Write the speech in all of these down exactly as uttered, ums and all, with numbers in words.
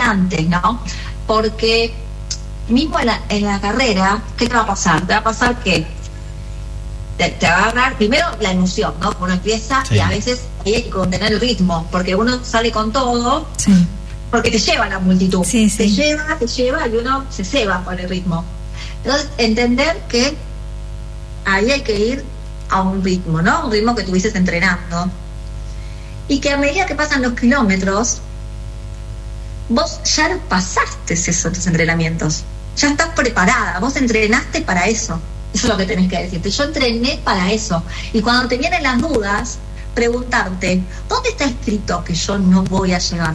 antes, ¿no? Porque mismo en la, en la carrera, ¿qué te va a pasar? Te va a pasar que te, te va a agarrar primero la emoción, ¿no? Uno empieza sí. y a veces hay que contener el ritmo, porque uno sale con todo, sí. porque te lleva la multitud, sí, sí. te lleva, te lleva y uno se ceba por el ritmo. Entonces, entender que ahí hay que ir a un ritmo, ¿no? Un ritmo que estuvieses entrenando. Y que a medida que pasan los kilómetros, vos ya los pasaste esos tus entrenamientos. Ya estás preparada, vos entrenaste para eso. Eso es lo que tenés que decirte. Yo entrené para eso. Y cuando te vienen las dudas, preguntarte, ¿dónde está escrito que yo no voy a llegar?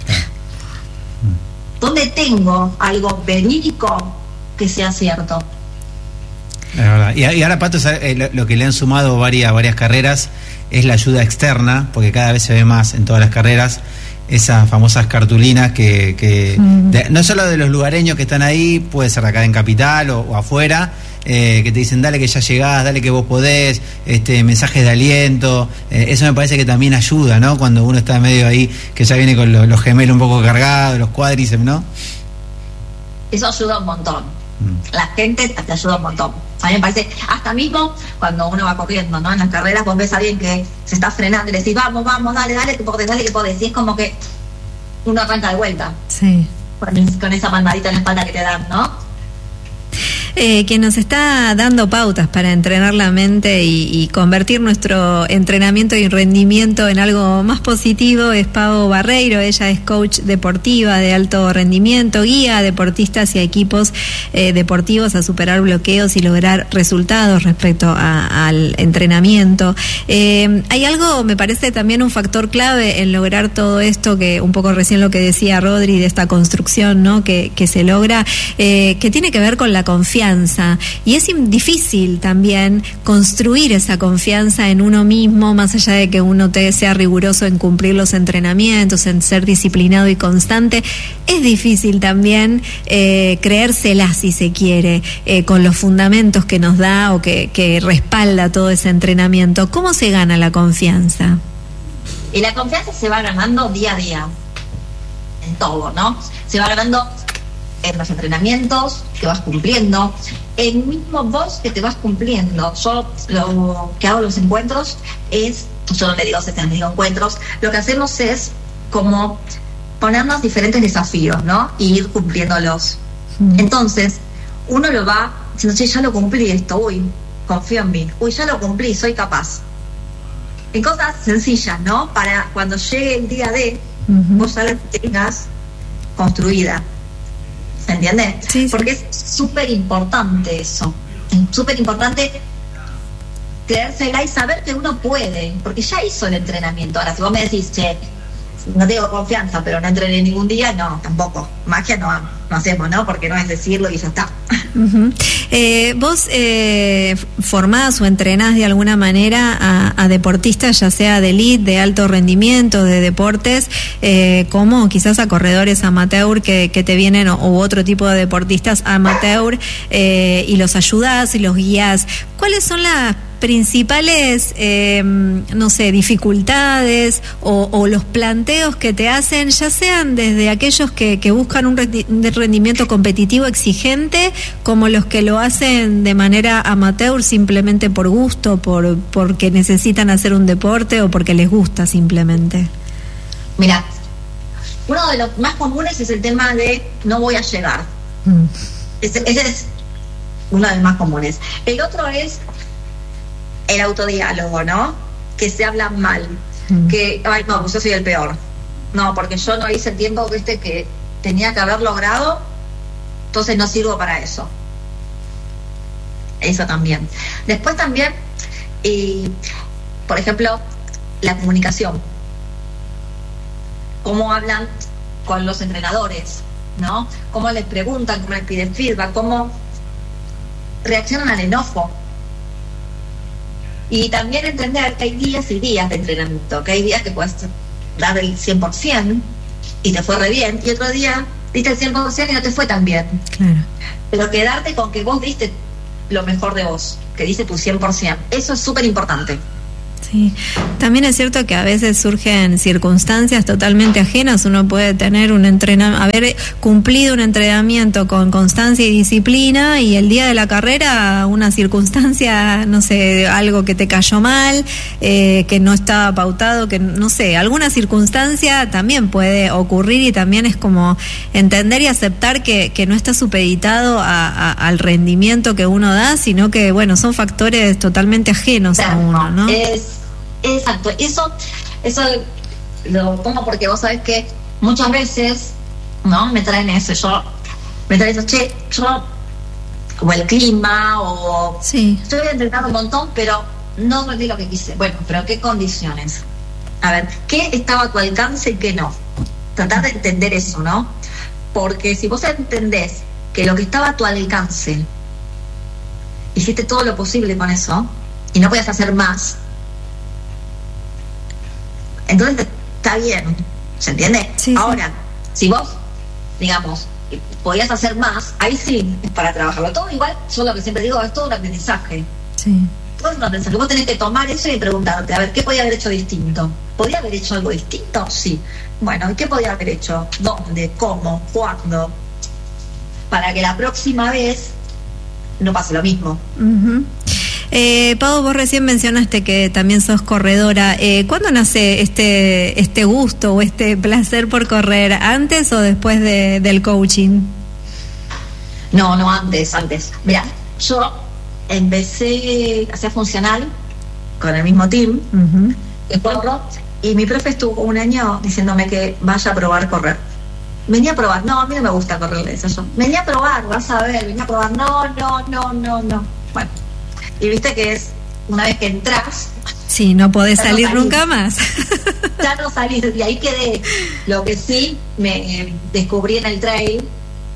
¿Dónde tengo algo verídico que sea cierto? Es verdad. Y, y ahora, Pato, lo, lo que le han sumado varias, varias carreras es la ayuda externa, porque cada vez se ve más en todas las carreras esas famosas cartulinas que, que mm. de, no solo de los lugareños que están ahí, puede ser acá en Capital o, o afuera, eh, que te dicen dale que ya llegás, dale que vos podés, este, mensajes de aliento, eh, eso me parece que también ayuda, ¿no? Cuando uno está medio ahí, que ya viene con los, los gemelos un poco cargados, los cuádriceps, ¿no? Eso ayuda un montón. Mm. La gente te ayuda un montón. A mí me parece, hasta mismo cuando uno va corriendo, ¿no? En las carreras vos ves a alguien que se está frenando y le decís, vamos, vamos, dale, dale, que podés, dale, que podés. Y es como que uno arranca de vuelta. Sí. Con, con esa palmadita en la espalda que te dan, ¿no? Eh, que nos está dando pautas para entrenar la mente y, y convertir nuestro entrenamiento y rendimiento en algo más positivo es Pau Barreiro. Ella es coach deportiva de alto rendimiento, guía a deportistas y a equipos eh, deportivos a superar bloqueos y lograr resultados respecto a, al entrenamiento. Eh, hay algo, me parece también un factor clave en lograr todo esto, que un poco recién lo que decía Rodri de esta construcción, ¿no? que, que se logra, eh, que tiene que ver con la confianza. Y es difícil también construir esa confianza en uno mismo, más allá de que uno te sea riguroso en cumplir los entrenamientos, en ser disciplinado y constante. Es difícil también eh, creérsela, si se quiere, eh, con los fundamentos que nos da o que, que respalda todo ese entrenamiento. ¿Cómo se gana la confianza? Y la confianza se va ganando día a día, en todo, ¿no? Se va ganando en los entrenamientos que vas cumpliendo, el mismo vos que te vas cumpliendo. Yo lo que hago en los encuentros es, yo no le digo se te digo encuentros, lo que hacemos es como ponernos diferentes desafíos, ¿no? Y ir cumpliéndolos. Mm. Entonces, uno lo va diciendo, che, ya lo cumplí esto, uy, confío en mí, uy, ya lo cumplí, soy capaz. En cosas sencillas, ¿no? Para cuando llegue el día de, uh-huh. vos ya la tengas construida. ¿Se entiende? Sí, sí. Porque es súper importante eso. Es súper importante creérsela y saber que uno puede, porque ya hizo el entrenamiento. Ahora, si vos me decís, che, no tengo confianza, pero no entrené ningún día, no, tampoco. Magia no, no hacemos, ¿no? Porque no es decirlo y ya está. Uh-huh. Eh, vos eh, formás o entrenás de alguna manera a, a deportistas, ya sea de elite, de alto rendimiento, de deportes, eh, como quizás a corredores amateur que, que te vienen, o, u otro tipo de deportistas amateur, eh, y los ayudás y los guías. ¿Cuáles son las principales, eh, no sé, dificultades o, o los planteos que te hacen, ya sean desde aquellos que, que buscan un rendimiento competitivo exigente, como los que lo hacen de manera amateur simplemente por gusto, por porque necesitan hacer un deporte o porque les gusta simplemente? Mira, uno de los más comunes es el tema de no voy a llegar. Mm. Ese, ese es uno de los más comunes. El otro es el autodiálogo, ¿no? Que se hablan mal, mm. que, ay, no, pues yo soy el peor, no, porque yo no hice el tiempo, viste, que tenía que haber logrado, entonces no sirvo para eso. Eso también. Después también, y, por ejemplo, la comunicación. Cómo hablan con los entrenadores, ¿no? Cómo les preguntan, cómo les piden feedback, cómo reaccionan al enojo. Y también entender que hay días y días de entrenamiento, que hay días que puedes dar el cien por ciento y te fue re bien, y otro día diste el cien por ciento y no te fue tan bien. Claro. Pero quedarte con que vos diste lo mejor de vos, que diste tu cien por ciento, eso es súper importante. Sí, también es cierto que a veces surgen circunstancias totalmente ajenas. Uno puede tener un entrenamiento, haber cumplido un entrenamiento con constancia y disciplina, y el día de la carrera una circunstancia, no sé, algo que te cayó mal, eh, que no estaba pautado, que no sé, alguna circunstancia también puede ocurrir, y también es como entender y aceptar que, que no está supeditado a, a, al rendimiento que uno da, sino que, bueno, son factores totalmente ajenos a uno, ¿no? Es, exacto, eso, eso lo pongo porque vos sabés que muchas veces, ¿no? Me traen eso, yo, me traen eso, che, yo, o el clima, o sí. Yo voy a entrenar un montón, pero no rendí lo que quise. Bueno, pero ¿en qué condiciones? A ver, ¿qué estaba a tu alcance y qué no? Tratar de entender eso, ¿no? Porque si vos entendés que lo que estaba a tu alcance, hiciste todo lo posible con eso, y no podías hacer más, entonces está bien, ¿se entiende? Sí, Ahora, sí. si vos, digamos, podías hacer más, ahí sí es para trabajarlo. Todo igual, yo lo que siempre digo, es todo un aprendizaje. Sí. Todo es un aprendizaje. Vos tenés que tomar eso y preguntarte, a ver, ¿qué podía haber hecho distinto? ¿Podía haber hecho algo distinto? Sí. Bueno, ¿y qué podía haber hecho? ¿Dónde? ¿Cómo? ¿Cuándo? Para que la próxima vez no pase lo mismo. Uh-huh. Eh, Pau, vos recién mencionaste que también sos corredora. Eh, ¿Cuándo nace este este gusto o este placer por correr? ¿Antes o después de, del coaching? No, no, antes, antes. Mira, yo empecé a ser funcional con el mismo team, Uh-huh. que corro, y mi profe estuvo un año diciéndome que vaya a probar correr. Venía a probar, no, a mí no me gusta correr, eso yo. Venía a probar, vas a ver, venía a probar, no, no, no, no, no. Bueno, y viste que es, una vez que entras, sí, no podés ya no salir salís. nunca más. Ya no salís, y ahí quedé. Lo que sí me eh, descubrí en el trail,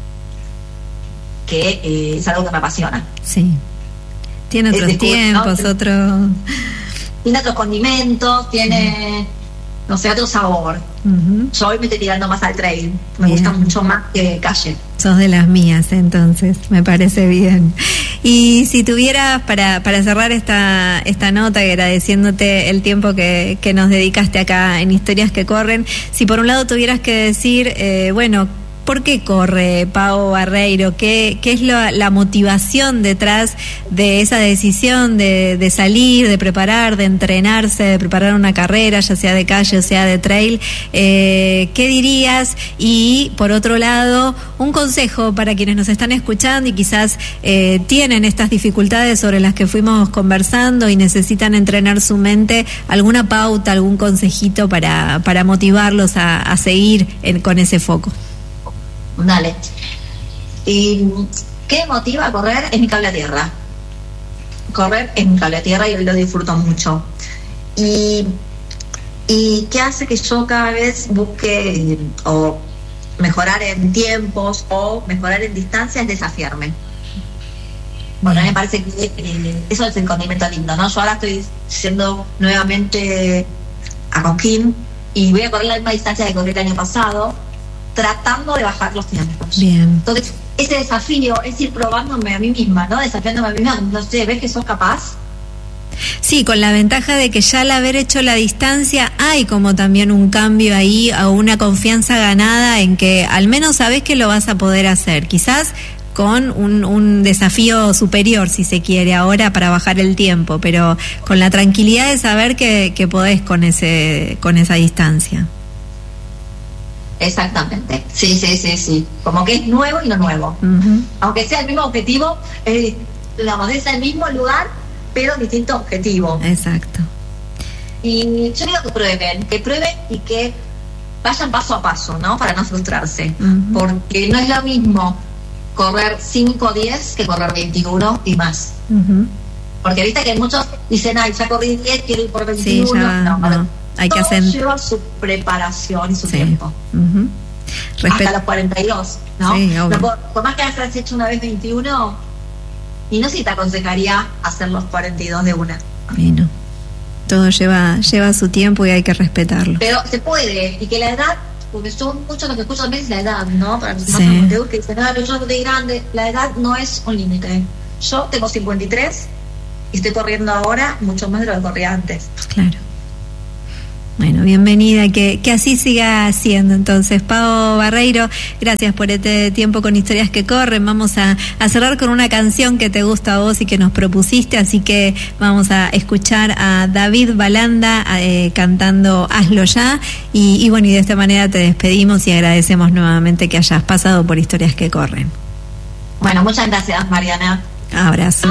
que eh, es algo que me apasiona. Sí. Tiene otros Descubrí, tiempos, ¿no? otro... Tiene otros condimentos, tiene, no sé, otro sabor. Uh-huh. Yo hoy me estoy tirando más al trail, me Bien. gusta mucho más que calle. Sos de las mías, entonces, me parece bien. Y si tuvieras, para, para cerrar esta, esta nota, agradeciéndote el tiempo que, que nos dedicaste acá en Historias que Corren, si por un lado tuvieras que decir, eh, bueno, ¿por qué corre Pau Barreiro? ¿Qué, qué es la, la motivación detrás de esa decisión de, de salir, de preparar, de entrenarse, de preparar una carrera, ya sea de calle o sea de trail? Eh, ¿Qué dirías? Y por otro lado, un consejo para quienes nos están escuchando y quizás eh, tienen estas dificultades sobre las que fuimos conversando y necesitan entrenar su mente, alguna pauta, algún consejito para, para motivarlos a, a seguir en, con ese foco. Dale. ¿Y qué me motiva a correr? Es mi cable a tierra. Correr es mi cable a tierra y hoy lo disfruto mucho. Y, y qué hace que yo cada vez busque eh, o mejorar en tiempos o mejorar en distancia es desafiarme. Bueno, me parece que eh, eso es el condimento lindo, ¿no? Yo ahora estoy siendo nuevamente a Cosquín y voy a correr la misma distancia que corrí el año pasado, tratando de bajar los tiempos. Bien. Entonces, ese desafío es ir probándome a mí misma, ¿no? Desafiándome a mí misma. No sé, ¿ves que sos capaz? Sí, con la ventaja de que ya al haber hecho la distancia hay como también un cambio ahí, a una confianza ganada en que al menos sabés que lo vas a poder hacer. Quizás con un, un desafío superior, si se quiere, ahora para bajar el tiempo, pero con la tranquilidad de saber que, que podés con ese con esa distancia. Exactamente, sí, sí, sí, sí. Como que es nuevo y no nuevo. Uh-huh. Aunque sea el mismo objetivo, eh, digamos, es el mismo lugar, pero distinto objetivo. Exacto. Y yo digo que prueben, que prueben y que vayan paso a paso, ¿no? Para no frustrarse. Uh-huh. Porque no es lo mismo correr cinco, diez que correr veintiuno y más. Uh-huh. Porque viste que muchos dicen, ay, ya corrí diez, quiero ir por veintiuno. Sí, ya, no, no. Hay que todo hacer... lleva su preparación y su sí. tiempo. Uh-huh. Respet... Hasta los cuarenta y dos, ¿no? Sí, obvio. No por, por más que hayas hecho una vez veintiuno, y no sé si te aconsejaría hacer los cuarenta y dos de una. Bueno, todo lleva lleva su tiempo y hay que respetarlo. Pero se puede, y que la edad, porque son muchos los que escuchan veces la edad, ¿no? Para los Sí. más amateur que dicen, ah, yo soy grande, la edad no es un límite. Yo tengo cincuenta y tres y estoy corriendo ahora mucho más de lo que corría antes. Claro. Bueno, bienvenida, que, que así siga siendo. Entonces, Pau Barreiro, gracias por este tiempo con Historias que Corren. Vamos a, a cerrar con una canción que te gusta a vos y que nos propusiste, así que vamos a escuchar a David Balanda eh, cantando Hazlo Ya, y, y bueno, y de esta manera te despedimos y agradecemos nuevamente que hayas pasado por Historias que Corren. Bueno, muchas gracias, Mariana. Abrazo.